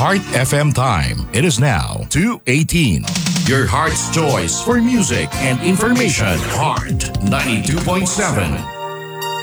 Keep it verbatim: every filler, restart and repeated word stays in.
Heart F M time. It is now two eighteen. Your heart's choice for music and information. Heart ninety-two point seven.